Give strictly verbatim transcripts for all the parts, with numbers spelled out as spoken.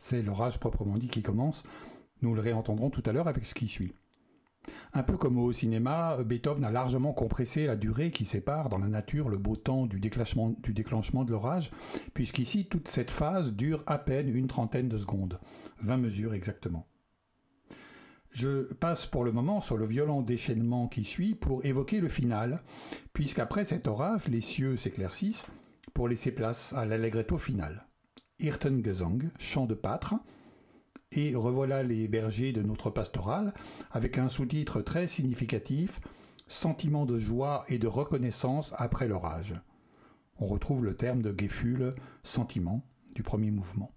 C'est l'orage proprement dit qui commence. Nous le réentendrons tout à l'heure avec ce qui suit. Un peu comme au cinéma, Beethoven a largement compressé la durée qui sépare dans la nature le beau temps du déclenchement, du déclenchement de l'orage, puisqu'ici toute cette phase dure à peine une trentaine de secondes, vingt mesures exactement. Je passe pour le moment sur le violent déchaînement qui suit pour évoquer le final, puisqu'après cet orage, les cieux s'éclaircissent pour laisser place à l'allegretto final. Hirtengesang, chant de pâtre, et revoilà les bergers de notre pastorale avec un sous-titre très significatif, sentiment de joie et de reconnaissance après l'orage. On retrouve le terme de Gefühl, sentiment, du premier mouvement.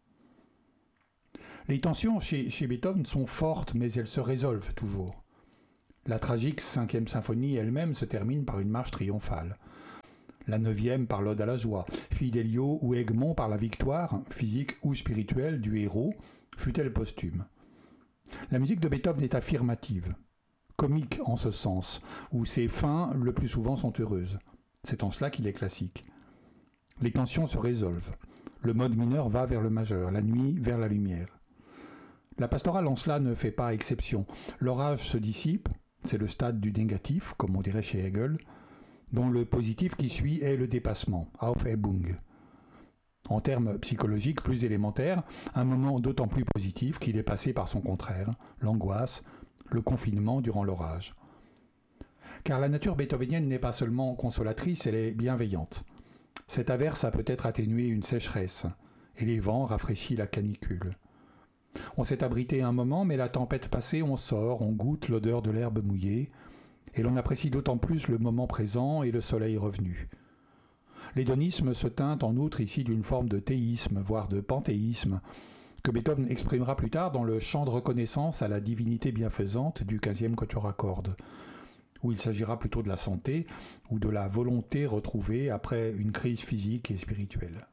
Les tensions chez, chez Beethoven sont fortes, mais elles se résolvent toujours. La tragique cinquième symphonie elle-même se termine par une marche triomphale. La neuvième par l'ode à la joie, Fidelio ou Egmont par la victoire, physique ou spirituelle, du héros, fut-elle posthume. La musique de Beethoven est affirmative, comique en ce sens, où ses fins le plus souvent sont heureuses. C'est en cela qu'il est classique. Les tensions se résolvent. Le mode mineur va vers le majeur, la nuit vers la lumière. La pastorale en cela ne fait pas exception. L'orage se dissipe, c'est le stade du négatif, comme on dirait chez Hegel, dont le positif qui suit est le dépassement, Aufhebung. En termes psychologiques plus élémentaires, un moment d'autant plus positif qu'il est passé par son contraire, l'angoisse, le confinement durant l'orage. Car la nature beethovenienne n'est pas seulement consolatrice, elle est bienveillante. Cette averse a peut-être atténué une sécheresse, et les vents rafraîchissent la canicule. On s'est abrité un moment, mais la tempête passée, on sort, on goûte l'odeur de l'herbe mouillée, et l'on apprécie d'autant plus le moment présent et le soleil revenu. L'hédonisme se teinte en outre ici d'une forme de théisme, voire de panthéisme, que Beethoven exprimera plus tard dans le chant de reconnaissance à la divinité bienfaisante du quinzième quatuor à cordes, où il s'agira plutôt de la santé ou de la volonté retrouvée après une crise physique et spirituelle.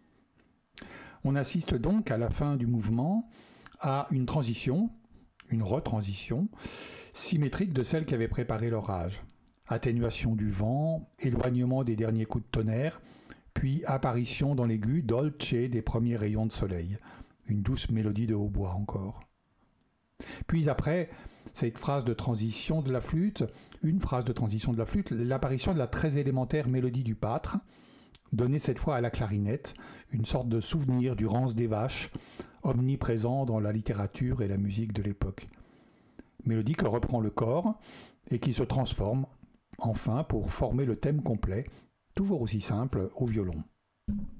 On assiste donc à la fin du mouvement à une transition, une retransition, symétrique de celle qui avait préparé l'orage. Atténuation du vent, éloignement des derniers coups de tonnerre, puis apparition dans l'aigu dolce des premiers rayons de soleil. Une douce mélodie de hautbois encore. Puis après, cette phrase de transition de la flûte, une phrase de transition de la flûte, l'apparition de la très élémentaire mélodie du pâtre, donnée cette fois à la clarinette, une sorte de souvenir du rance des vaches, omniprésent dans la littérature et la musique de l'époque. Mélodie que reprend le corps et qui se transforme enfin pour former le thème complet, toujours aussi simple, au violon.